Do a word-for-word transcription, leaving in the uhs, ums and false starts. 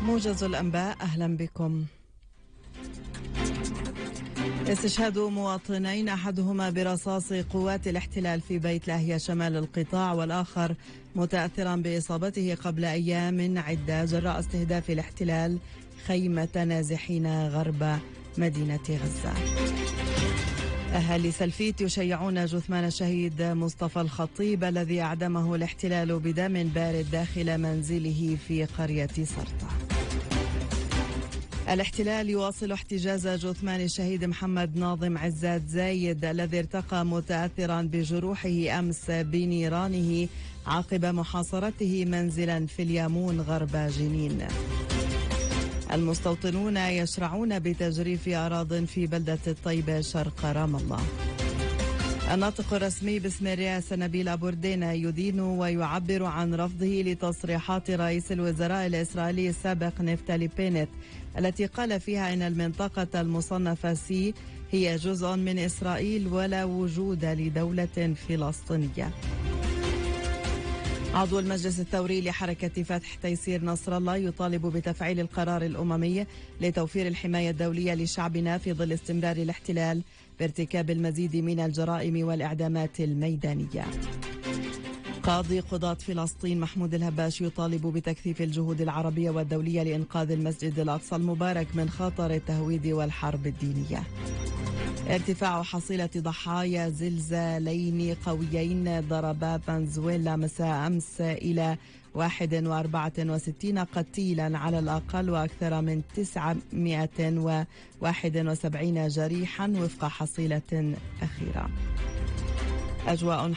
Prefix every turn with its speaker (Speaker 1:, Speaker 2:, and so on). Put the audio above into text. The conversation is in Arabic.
Speaker 1: موجز الأنباء، أهلا بكم. استشهاد مواطنين أحدهما برصاص قوات الاحتلال في بيت لاهيا شمال القطاع، والآخر متأثرا بإصابته قبل أيام عدة جراء استهداف الاحتلال خيمة نازحين غرب مدينة غزة. أهالي سلفيت يشيعون جثمان الشهيد مصطفى الخطيب الذي أعدمه الاحتلال بدم بارد داخل منزله في قرية سرطة. الاحتلال يواصل احتجاز جثمان الشهيد محمد ناظم عزات زايد الذي ارتقى متأثرا بجروحه أمس بنيرانه عقب محاصرته منزلا في اليامون غرب جنين. المستوطنون يشرعون بتجريف أراضٍ في بلدة الطيبة شرق رام الله. الناطق الرسمي باسم الرئاسة نبيل أبوردينا يدين ويعبر عن رفضه لتصريحات رئيس الوزراء الإسرائيلي السابق نفتالي بينت التي قال فيها إن المنطقة المصنفة سي هي جزء من إسرائيل ولا وجود لدولة فلسطينية. عضو المجلس الثوري لحركة فتح تيسير نصر الله يطالب بتفعيل القرار الأممي لتوفير الحماية الدولية لشعبنا في ظل استمرار الاحتلال بارتكاب المزيد من الجرائم والإعدامات الميدانية. قاضي قضاة فلسطين محمود الهباش يطالب بتكثيف الجهود العربية والدولية لإنقاذ المسجد الأقصى المبارك من خطر التهويد والحرب الدينية. ارتفاع حصيلة ضحايا زلزالين قويين ضربا فنزويلا مساء أمس إلى واحد وأربعة وستين قتيلا على الأقل وأكثر من تسعمائة وواحد وسبعين جريحا وفق حصيلة أخيرة. أجواء